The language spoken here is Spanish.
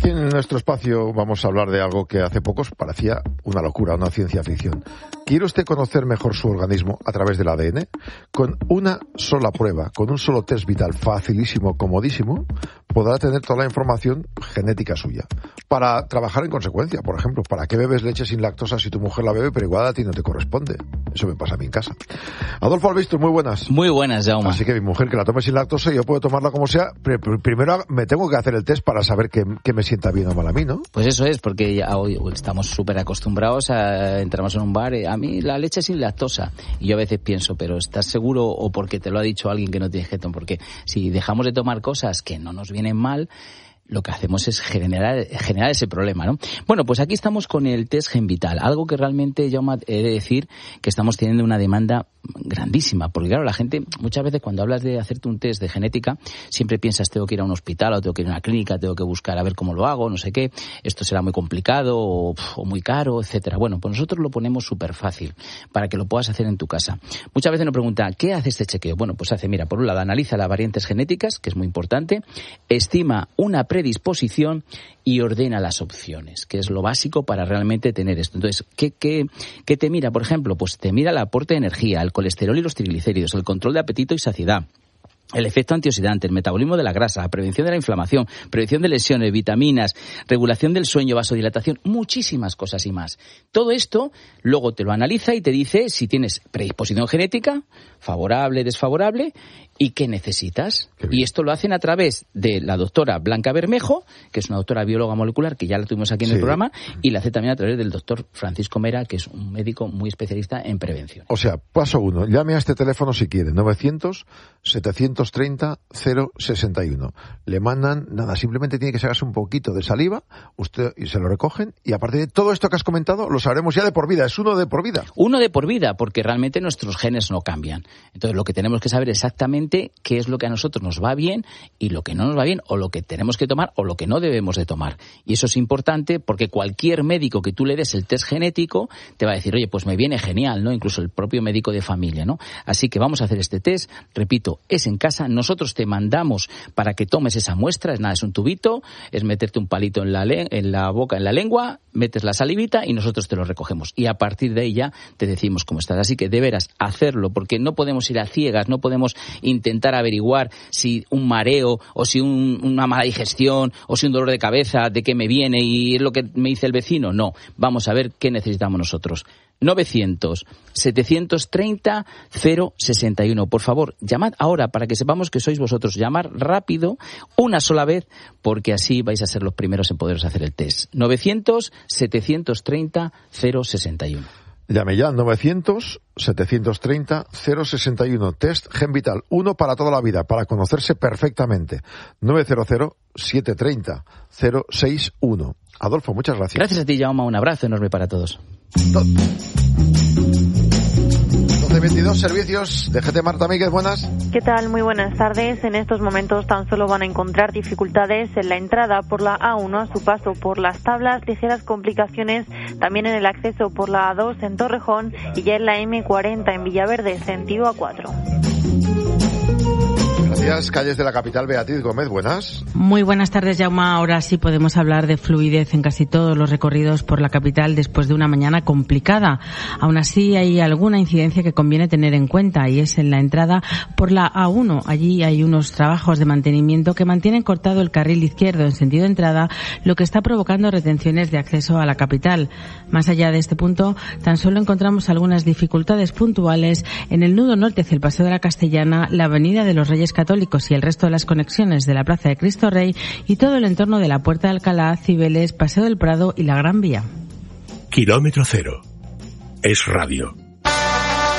Aquí en nuestro espacio vamos a hablar de algo que hace pocos parecía una locura, una ciencia ficción. ¿Quiere usted conocer mejor su organismo a través del ADN? Con una sola prueba, con un solo test vital facilísimo, comodísimo, podrá tener toda la información genética suya. Para trabajar en consecuencia, por ejemplo, ¿para qué bebes leche sin lactosa si tu mujer la bebe, pero igual a ti no te corresponde? Eso me pasa a mí en casa. Adolfo Albistur, muy buenas. Muy buenas, Jaume. Así que mi mujer que la tome sin lactosa, yo puedo tomarla como sea. Primero me tengo que hacer el test para saber que me sienta bien o mal a mí, ¿no? Pues eso es, porque ya hoy estamos súper acostumbrados a entramos en un bar, a mí la leche sin lactosa. Y yo a veces pienso, pero ¿estás seguro o porque te lo ha dicho alguien que no tienes que tomar? Porque si dejamos de tomar cosas que no nos vienen mal, lo que hacemos es generar ese problema, ¿no? Bueno, pues aquí estamos con el test GenVital, algo que realmente, yo he de decir que estamos teniendo una demanda grandísima, porque claro, la gente, muchas veces cuando hablas de hacerte un test de genética, siempre piensas, tengo que ir a un hospital o tengo que ir a una clínica, tengo que buscar a ver cómo lo hago, no sé qué, esto será muy complicado o muy caro, etcétera. Bueno, pues nosotros lo ponemos súper fácil para que lo puedas hacer en tu casa. Muchas veces nos preguntan, ¿qué hace este chequeo? Bueno, pues mira, por un lado analiza las variantes genéticas, que es muy importante, estima una predisposición y ordena las opciones, que es lo básico para realmente tener esto. Entonces, ¿qué te mira? Por ejemplo, pues te mira el aporte de energía, el colesterol y los triglicéridos, el control de apetito y saciedad, el efecto antioxidante, el metabolismo de la grasa, prevención de la inflamación, prevención de lesiones, vitaminas, regulación del sueño, vasodilatación, muchísimas cosas y más. Todo esto luego te lo analiza y te dice si tienes predisposición genética, favorable, desfavorable, y qué necesitas. Y esto lo hacen a través de la doctora Blanca Bermejo, que es una doctora bióloga molecular, que ya la tuvimos aquí en el programa, y la hace también a través del doctor Francisco Mera, que es un médico muy especialista en prevención. O sea, paso 1, llame a este teléfono si quiere, 900-730-061. Le mandan, nada, simplemente tiene que sacarse un poquito de saliva, usted y se lo recogen, y a partir de todo esto que has comentado, lo sabremos ya de por vida, es uno de por vida. Uno de por vida, porque realmente nuestros genes no cambian. Entonces, lo que tenemos que saber exactamente qué es lo que a nosotros nos va bien y lo que no nos va bien, o lo que tenemos que tomar o lo que no debemos de tomar. Y eso es importante porque cualquier médico que tú le des el test genético te va a decir, oye, pues me viene genial, ¿no? Incluso el propio médico de familia, ¿no? Así que vamos a hacer este test, repito, es en casa, nosotros te mandamos para que tomes esa muestra, es un tubito, es meterte un palito en la boca, en la lengua, metes la salivita y nosotros te lo recogemos. Y a partir de ahí ya te decimos cómo estás. Así que deberás hacerlo, porque no podemos ir a ciegas, no podemos intentar averiguar si un mareo o si una mala digestión o si un dolor de cabeza, de qué me viene y es lo que me dice el vecino. No, vamos a ver qué necesitamos nosotros. 900-730-061. Por favor, llamad ahora para que sepamos que sois vosotros. Llamar rápido, una sola vez, porque así vais a ser los primeros en poderos hacer el test. 900-730-061. Llame ya al 900-730-061. Test GenVital, uno para toda la vida, para conocerse perfectamente. 900-730-061. Adolfo, muchas gracias. Gracias a ti, Jaume. Un abrazo enorme para todos. 22 servicios de GT. Marta Míguez, buenas. ¿Qué tal? Muy buenas tardes. En estos momentos tan solo van a encontrar dificultades en la entrada por la A1 a su paso por Las Tablas, ligeras complicaciones también en el acceso por la A2 en Torrejón y ya en la M40 en Villaverde, sentido A4. Gracias. Calles de la capital, Beatriz Gómez, buenas. Muy buenas tardes, Jaume. Ahora sí podemos hablar de fluidez en casi todos los recorridos por la capital después de una mañana complicada. Aún así, hay alguna incidencia que conviene tener en cuenta y es en la entrada por la A1. Allí hay unos trabajos de mantenimiento que mantienen cortado el carril izquierdo en sentido de entrada, lo que está provocando retenciones de acceso a la capital. Más allá de este punto, tan solo encontramos algunas dificultades puntuales en el nudo norte hacia el Paseo de la Castellana, la Avenida de los Reyes Católicos y el resto de las conexiones de la Plaza de Cristo Rey y todo el entorno de la Puerta de Alcalá, Cibeles, Paseo del Prado y la Gran Vía. Kilómetro Cero. Es radio.